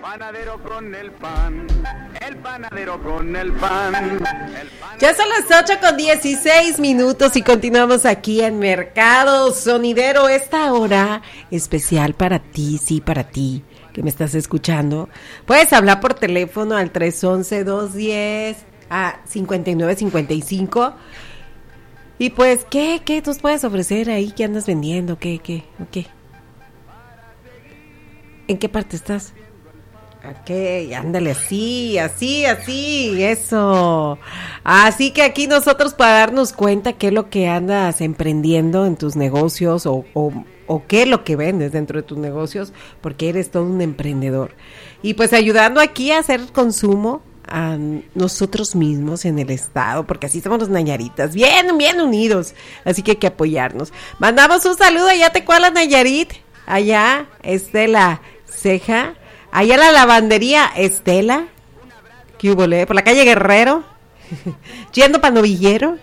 Panadero con el pan, el panadero con el pan. Ya son las 8:16 y continuamos aquí en Mercado Sonidero. Esta hora especial para ti, sí, para ti, que me estás escuchando. Puedes hablar por teléfono al 311-210-5955. Y pues, ¿qué nos puedes ofrecer ahí? ¿Qué andas vendiendo? ¿Qué? ¿En qué parte estás? Ok, ándale, así, eso. Así que aquí nosotros para darnos cuenta qué es lo que andas emprendiendo en tus negocios o qué es lo que vendes dentro de tus negocios, porque eres todo un emprendedor. Y pues ayudando aquí a hacer consumo a nosotros mismos en el estado, porque así somos los Nayaritas, bien unidos, así que hay que apoyarnos. Mandamos un saludo allá a Tecuala, Nayarit, allá Estela Ceja, allá la lavandería Estela, ¿qué hubo, por la calle Guerrero, yendo para Novillero.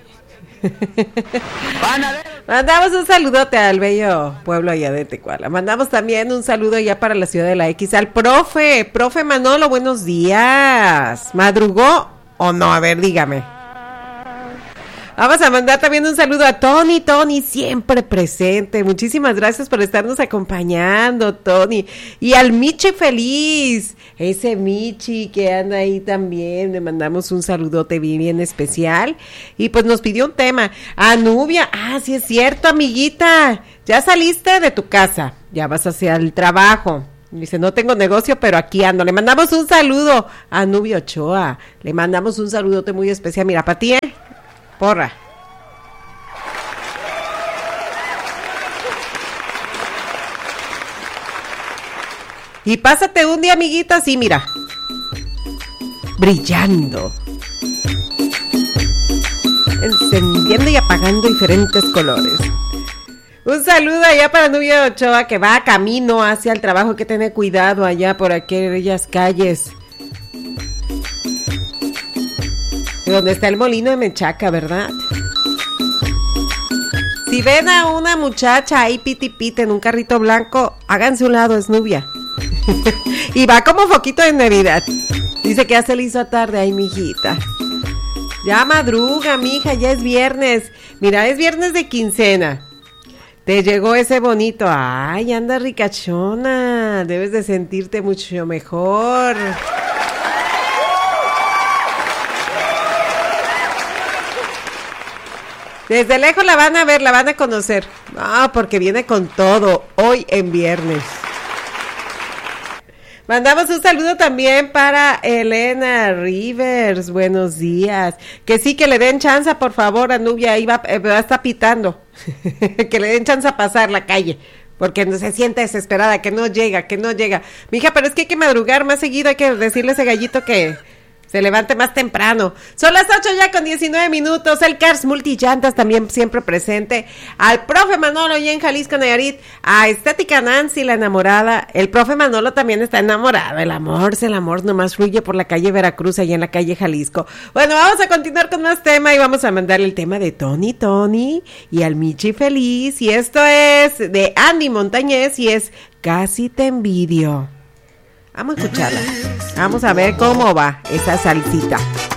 Mandamos un saludote al bello pueblo allá de Tecuala. Mandamos también un saludo allá para la ciudad de la X al profe Manolo, buenos días. ¿Madrugó o no? A ver, dígame. Vamos a mandar también un saludo a Tony, siempre presente. Muchísimas gracias por estarnos acompañando, Tony. Y al Michi Feliz, ese Michi que anda ahí también. Le mandamos un saludote bien especial. Y pues nos pidió un tema. A Nubia, sí es cierto, amiguita. Ya saliste de tu casa, ya vas hacia el trabajo. Dice, no tengo negocio, pero aquí ando. Le mandamos un saludo a Nubia Ochoa. Le mandamos un saludote muy especial. Mira, para ti, porra. Y pásate un día, amiguita, así, mira, brillando, encendiendo y apagando diferentes colores. Un saludo allá para Nubia Ochoa, que va camino hacia el trabajo. Hay que tener cuidado allá por aquellas calles donde está el molino de Menchaca, ¿verdad? Si ven a una muchacha ahí piti en un carrito blanco, háganse un lado, es Nubia. Y va como foquito de Navidad. Dice que ya se le hizo tarde, ay, mijita. Ya madruga, mija, ya es viernes. Mira, es viernes de quincena. Te llegó ese bonito. Ay, anda ricachona. Debes de sentirte mucho mejor. Desde lejos la van a ver, la van a conocer. No, porque viene con todo hoy en viernes. Mandamos un saludo también para Elena Rivers. Buenos días. Que sí, que le den chance, por favor, a Nubia. Ahí va a estar pitando. Que le den chance a pasar la calle. Porque no se siente desesperada, que no llega. Mija, pero es que hay que madrugar más seguido. Hay que decirle a ese gallito que se levante más temprano. Son las 8:19. El Cars Multillantas también siempre presente. Al profe Manolo y en Jalisco, Nayarit. A Estética Nancy, la enamorada. El profe Manolo también está enamorado. El amor nomás fluye por la calle Veracruz, allá en la calle Jalisco. Bueno, vamos a continuar con más tema y vamos a mandar el tema de Tony y al Michi Feliz. Y esto es de Andy Montañez y es Casi te envidio. Vamos a escucharla. Vamos a ver cómo va esa salsita.